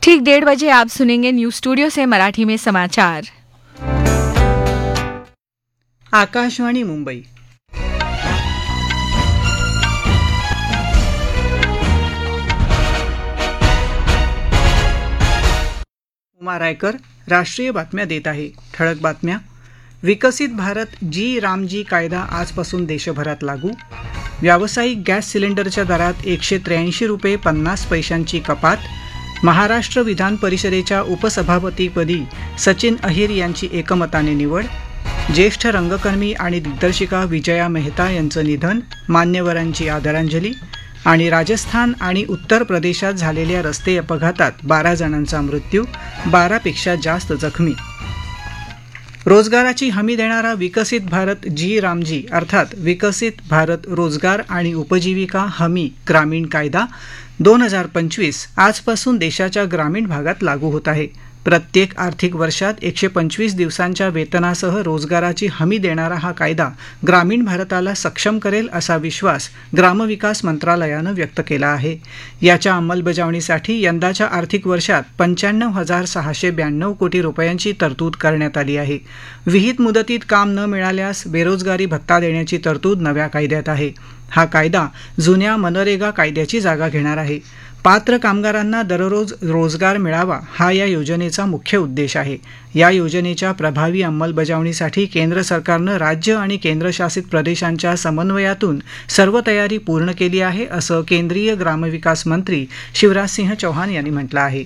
ठीक 1:30 आप सुनेंगे न्यूज स्टूडियो से मराठी में समाचार। आकाशवाणी मुंबई। उमा रायकर राष्ट्रीय बातम्या देत आहे। ठळक बातम्या। विकसित भारत जी रामजी कायदा आजपासून देशभरात लागू। व्यावसायिक गॅस सिलेंडरच्या दरात 183 रुपये 50 पैशांची कपात। महाराष्ट्र विधान परिषदेच्या उपसभापतीपदी सचिन अहिर यांची एकमताने निवड। ज्येष्ठ रंगकर्मी आणि दिग्दर्शिका विजया मेहता यांचं निधन, मान्यवरांची आदरांजली। आणि राजस्थान आणि उत्तर प्रदेशात झालेल्या रस्ते अपघातात 12 जणांचा मृत्यू, 12 पेक्षा जास्त जखमी। रोजगाराची हमी देणारा विकसित भारत जी रामजी अर्थात विकसित भारत रोजगार आणि उपजीविका हमी ग्रामीण कायदा 2025 आजपासून देशाच्या ग्रामीण भागात लागू होत आहे। प्रत्येक आर्थिक वर्षात 125 दिवसांच्या वेतनासह रोजगाराची हमी देणारा हा कायदा ग्रामीण भारताला सक्षम करेल असा विश्वास ग्रामविकास मंत्रालयानं व्यक्त केला आहे। याच्या अंमलबजावणीसाठी यंदाच्या आर्थिक वर्षात 95,692 कोटी रुपयांची तरतूद करण्यात आली आहे। विहित मुदतीत काम न मिळाल्यास बेरोजगारी भत्ता देण्याची तरतूद नव्या कायद्यात आहे। हा कायदा जुन्या मनरेगा कायद्याची जागा घेणार आहे। पात्र कामगारांना दररोज रोजगार मिळावा हा या योजनेचा मुख्य उद्देश आहे। या योजनेच्या प्रभावी अंमलबजावणीसाठी केंद्र सरकारनं राज्य आणि केंद्रशासित प्रदेशांच्या समन्वयातून सर्व तयारी पूर्ण केली आहे, असं केंद्रीय ग्रामविकास मंत्री शिवराजसिंह चौहान यांनी म्हटलं आहे।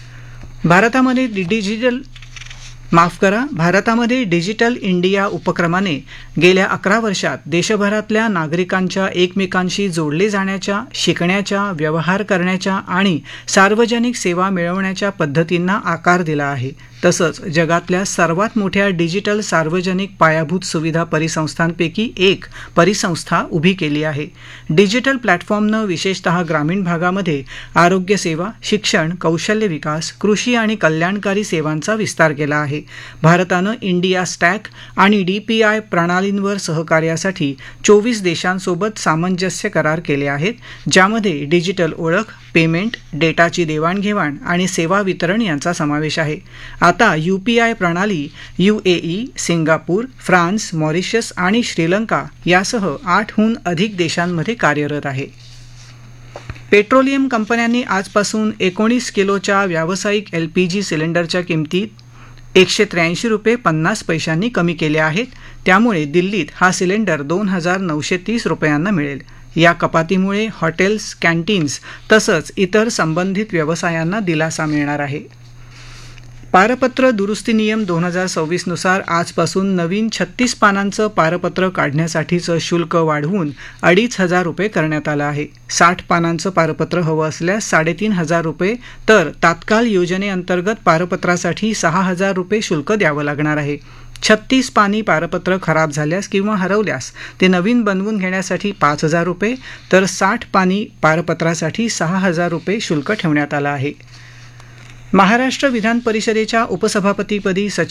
भारतामध्ये डिजिटल इंडिया उपक्रमाने गेल्या 11 वर्षात देशभरातल्या नागरिकांच्या एकमेकांशी जोडले जाण्याच्या, शिकण्याच्या, व्यवहार करण्याच्या आणि सार्वजनिक सेवा मिळवण्याच्या पद्धतींना आकार दिला आहे। तसंच जगातल्या सर्वात मोठ्या डिजिटल सार्वजनिक पायाभूत सुविधा परिसंस्थांपैकी एक परिसंस्था उभी केली आहे। डिजिटल प्लॅटफॉर्मनं विशेषतः ग्रामीण भागामध्ये आरोग्य सेवा, शिक्षण, कौशल्य विकास, कृषी आणि कल्याणकारी सेवांचा विस्तार केला आहे। भारतानं इंडिया स्टॅक आणि DPI प्रणालींवर सहकार्यासाठी 24 देशांसोबत सामंजस्य करार केले आहेत, ज्यामध्ये डिजिटल ओळख, पेमेंट, डेटाची देवाणघेवाण आणि सेवा वितरण यांचा समावेश आहे। आता UPI प्रणाली UAE, सिंगापूर, फ्रान्स, मॉरिशस आणि श्रीलंका यासह 8हून अधिक देशांमध्ये कार्यरत आहे। पेट्रोलियम कंपन्यांनी आजपासून 19 किलोच्या व्यावसायिक LPG सिलेंडरच्या किमतीत 183 रुपये 50 पैशांनी कमी केल्या आहेत। त्यामुळे दिल्लीत हा सिलेंडर 2,930 रुपयांना मिळेल। या कपातीमुळे हॉटेल्स, कॅन्टीन्स तसंच इतर संबंधित व्यवसायांना दिलासा मिळणार आहे। पारपत्र दुरुस्ती नियम 2026 नुसार आजपासून नवीन 36 पानांचं पारपत्र काढण्यासाठीचं शुल्क वाढवून 2,500 रुपये करण्यात आलं आहे। 60 पानांचं पारपत्र हवं असल्यास 3,500 रुपये, तर तात्काळ योजनेअंतर्गत पारपत्रासाठी 6,000 रुपये शुल्क द्यावं लागणार आहे। 36 पानी पारपत्र खराब झाल्यास किंवा हरवल्यास ते नवीन बनवून घेण्यासाठी 5,000 रुपये, तर 60 पानी पारपत्रासाठी 6,000 रुपये शुल्क ठेवण्यात आलं आहे। महाराष्ट्र विधान परिषदेच्या उपसभापतीपदी